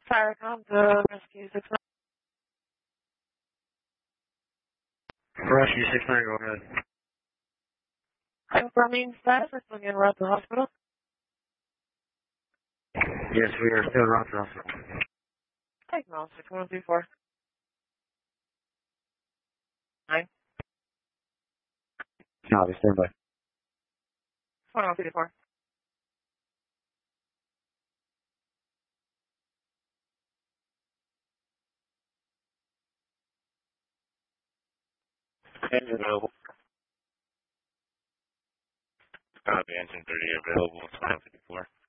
Firecom, the rescue 69. Rescue 69, go ahead. Confirming status, we're still getting around to the hospital. Yes, we are still around the hospital. Signal 6134. 9. Copy, stand by. 6134. Engine available. Copy, engine 30 available, 954.